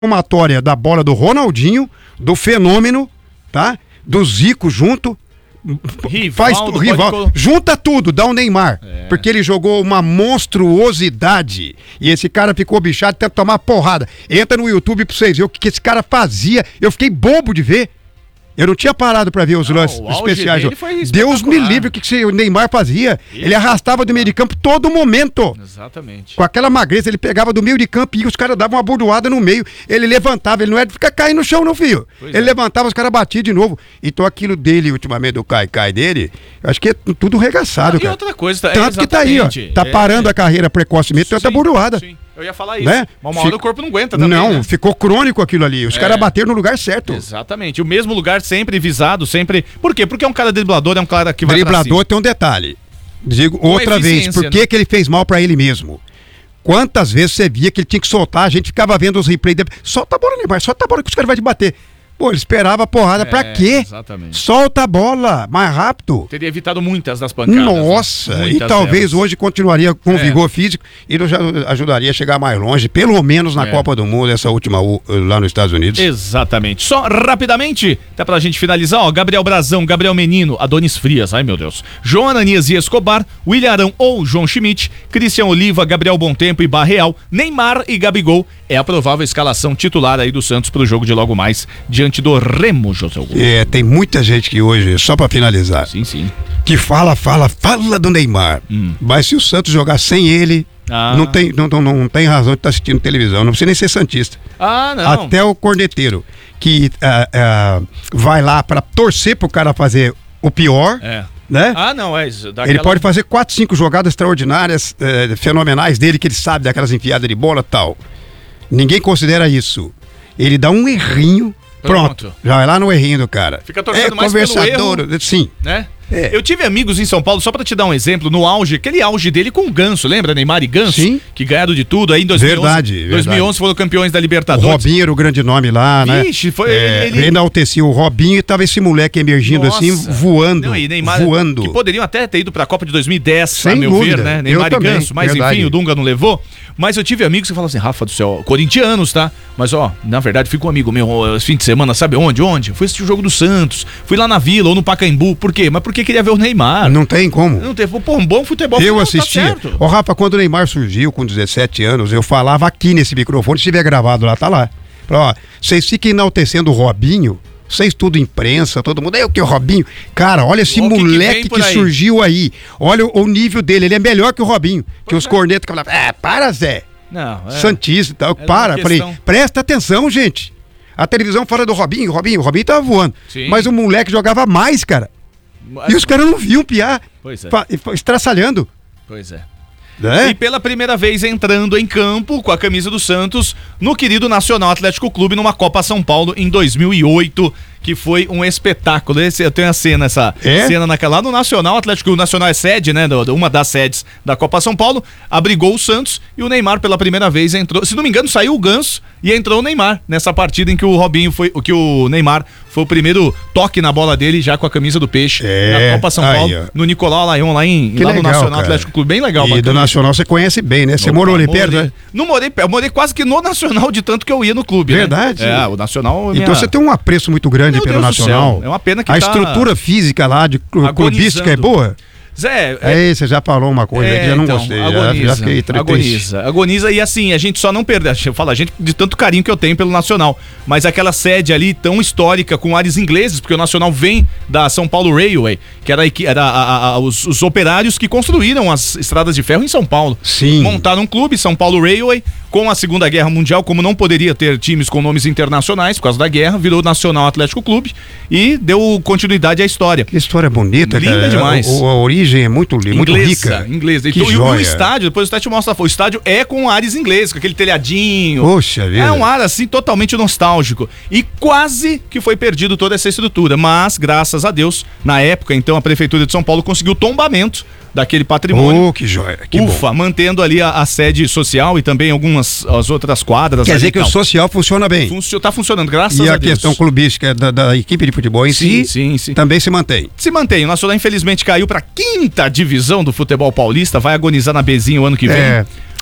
somatória da bola do Ronaldinho, do Fenômeno, tá? Do Zico junto. Rival. Junta tudo, dá o Neymar. Porque ele jogou uma monstruosidade. E esse cara ficou bichado, tenta tomar porrada. Entra no YouTube pra vocês verem o que esse cara fazia. Eu fiquei bobo de ver. Eu não tinha parado pra ver os lances especiais. Deus me livre o que o Neymar fazia. Ele arrastava do meio de campo todo momento. Exatamente. Com aquela magreza, ele pegava do meio de campo e os caras davam uma bordoada no meio. Ele levantava, ele não era de ficar caindo no chão, não, filho. Ele levantava, os caras batiam de novo. Então aquilo dele, ultimamente, do cai dele, eu acho que é tudo regaçado, cara. E outra coisa, tanto que tá aí, ó. Tá parando a carreira precocemente, tanta bordoada. Sim. Eu ia falar isso. Né? Mas uma hora o corpo não aguenta também. Não, né? Ficou crônico aquilo ali. Os caras bateram no lugar certo. Exatamente. O mesmo lugar sempre visado, sempre. Por quê? Porque é um cara driblador, é um cara que vai driblador tem um detalhe. Digo outra vez, por que que ele fez mal pra ele mesmo? Quantas vezes você via que ele tinha que soltar, a gente ficava vendo os replays dele. Solta a bola, Neymar, solta a bola que os caras vão te bater. Pô, ele esperava a porrada pra quê? Exatamente. Solta a bola, mais rápido. Teria evitado muitas das pancadas. Nossa, né? E talvez hoje continuaria com vigor físico e nos ajudaria a chegar mais longe, pelo menos na Copa do Mundo, essa última lá nos Estados Unidos. Exatamente. Só rapidamente, até pra gente finalizar, ó, Gabriel Brazão, Gabriel Menino, Adonis Frias, ai meu Deus, João Ananias e Escobar, William Arão ou João Schmidt, Cristian Oliva, Gabriel Bontempo e Barreal, Neymar e Gabigol, é a provável escalação titular aí do Santos pro jogo de logo mais, diante do Remo, José Augusto. Tem muita gente que hoje, só pra finalizar, que fala do Neymar, mas se o Santos jogar sem ele, não tem razão de estar assistindo televisão, não precisa nem ser santista. Não. Até o corneteiro, que vai lá pra torcer pro cara fazer o pior, né? Não, ele pode fazer 4, 5 jogadas extraordinárias, fenomenais dele, que ele sabe daquelas enfiadas de bola e tal. Ninguém considera isso. Ele dá um errinho, pronto. Já vai lá no errinho do cara. Fica torcendo mais pelo erro. Sim. Né? Eu tive amigos em São Paulo, só pra te dar um exemplo, no auge, aquele auge dele com o Ganso, lembra? Neymar e Ganso? Sim. Que ganharam de tudo aí em 2011. 2011 foram campeões da Libertadores. O Robinho era o grande nome lá, né? Vixe, foi ele enalteceu o Robinho e tava esse moleque emergindo assim, voando. Não, e Neymar, voando. Que poderiam até ter ido pra Copa de 2010, sem a meu dúvida. ver, né? Neymar e Ganso, mas enfim, o Dunga não levou. Mas eu tive amigos que falam assim, Rafa do céu, corintianos, tá? Mas na verdade, fui com um amigo meu esse fim de semana, sabe onde? Fui assistir o jogo do Santos, fui lá na Vila ou no Pacaembu, por quê? Mas porque queria ver o Neymar. Não tem como. Não tem, pô, um bom futebol. Eu assistia. Rafa, quando o Neymar surgiu com 17 anos, eu falava aqui nesse microfone, se tiver gravado lá, tá lá. Vocês fiquem enaltecendo o Robinho, vocês tudo imprensa, todo mundo, o que o Robinho? Cara, olha esse moleque que surgiu aí. Olha o nível dele, ele é melhor que o Robinho. Que os cornetos que falavam, para Zé. Não, Santista e tal, para. Falei, presta atenção, gente. A televisão fala do Robinho, o Robinho tava voando. Sim. Mas o moleque jogava mais, cara. E os caras não viam piar. Pois é. Estraçalhando. Pois é. E pela primeira vez entrando em campo com a camisa do Santos no querido Nacional Atlético Clube numa Copa São Paulo em 2008, que foi um espetáculo. Eu tenho a cena, cena naquela lá no Nacional Atlético. O Nacional é sede, né? Uma das sedes da Copa São Paulo. Abrigou o Santos e o Neymar pela primeira vez entrou. Se não me engano, saiu o Ganso e entrou o Neymar nessa partida em que o Neymar foi o primeiro toque na bola dele já com a camisa do Peixe na Copa São Paulo, no Nicolau Laion, lá no Nacional Atlético Clube. Bem legal. E do Nacional você conhece bem, né? Você morou ali perto, né? Não morei, eu morei quase que no Nacional de tanto que eu ia no clube. Verdade? Né? O Nacional... Então você tem um apreço muito grande pelo Nacional. É uma pena que a estrutura física lá de clubística é boa? Zé, você já falou uma coisa que eu não gostei. Já fiquei triste. Agoniza e assim, a gente só não perde. Eu falo, a gente de tanto carinho que eu tenho pelo Nacional. Mas aquela sede ali tão histórica, com ares ingleses, porque o Nacional vem da São Paulo Railway, que era os operários que construíram as estradas de ferro em São Paulo. Sim. Montaram um clube, São Paulo Railway, com a Segunda Guerra Mundial, como não poderia ter times com nomes internacionais por causa da guerra, virou Nacional Atlético Clube e deu continuidade à história. Que história bonita, linda, cara. Demais. A origem é muito rica. Inglesa. Que e joia. o estádio, depois o estádio mostra, o estádio é com ares ingleses, com aquele telhadinho. Poxa vida. É um ar assim totalmente nostálgico. E quase que foi perdido toda essa estrutura, mas graças a Deus, na época, então, a Prefeitura de São Paulo conseguiu tombamento daquele patrimônio. Que joia, que Ufa, bom. Mantendo ali a sede social e também as outras quadras. Quer dizer que o social funciona bem. Tá funcionando, graças a Deus. E a questão clubística da equipe de futebol em si também se mantém. Se mantém. O Nacional infelizmente caiu para a 5ª divisão do futebol paulista, vai agonizar na Bzinha o ano que vem.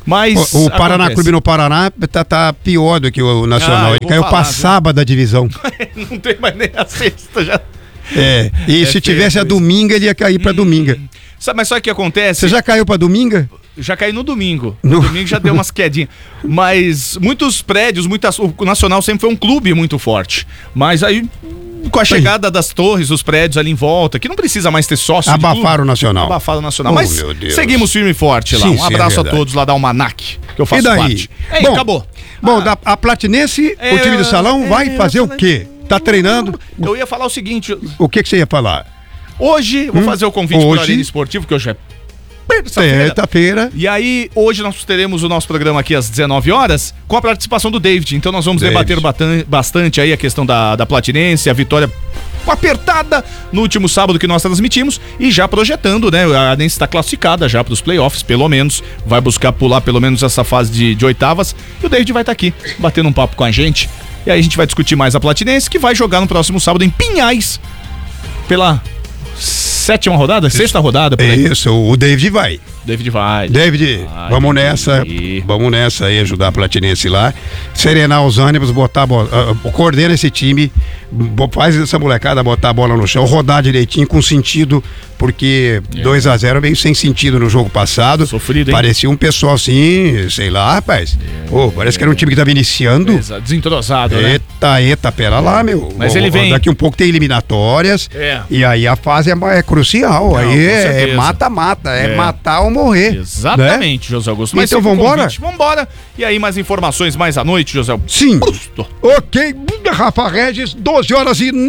Mas o Paraná Clube no Paraná tá pior do que o Nacional. Ele caiu pra sábado da divisão. Não tem mais nem a sexta já. E se tivesse a dominga, ele ia cair pra dominga. Mas só que acontece... Você já caiu pra dominga? Já caí no domingo. No domingo já deu umas quedinhas. Mas muitos prédios, o Nacional sempre foi um clube muito forte. Mas aí, com a chegada das torres, dos prédios ali em volta, que não precisa mais ter sócio. Abafaram o Nacional. Abafaram o Nacional. Mas seguimos firme e forte lá. Um abraço a todos lá da Almanac, que eu faço parte. Bom, acabou. Bom, a Platinense, o time do salão, vai fazer o quê? Tá treinando? Eu ia falar o seguinte... O que você ia falar? Hoje, vou fazer o convite para a Arena Esportivo, que hoje é terça-feira. E aí, hoje nós teremos o nosso programa aqui às 19 horas com a participação do David. Então nós vamos debater bastante aí a questão da Platinense, a vitória apertada no último sábado que nós transmitimos e já projetando, né? A Arenense está classificada já para os playoffs, pelo menos. Vai buscar pular pelo menos essa fase de oitavas. E o David vai estar aqui, batendo um papo com a gente. E aí a gente vai discutir mais a Platinense, que vai jogar no próximo sábado em Pinhais pela... sétima rodada? Sexta rodada? Por aí. Isso, o David vai. David vai. David, vamos nessa. Vamos nessa aí, ajudar a Platinense lá. Serenar os ânimos, botar a bola. Coordena esse time, faz essa molecada botar a bola no chão, rodar direitinho, com sentido, porque 2-0 meio sem sentido no jogo passado. Sofrido, hein? Parecia um pessoal assim, sei lá, rapaz. Parece que era um time que tava iniciando. Desentrosado, né? Eita, pera lá, meu. Mas ele vem. Daqui um pouco tem eliminatórias. E aí a fase é crucial. Aí é mata-mata. É matar ou morrer. Exatamente, né? José Augusto. Mas então vambora? Vambora. E aí, mais informações mais à noite, José Augusto? Sim. Ok, Rafa Regis, 12 horas e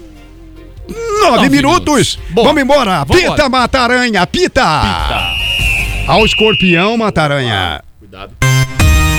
9 minutos. Vamos embora. Pita, Mata-Aranha, pita. Ao escorpião, Mata-Aranha. Cuidado.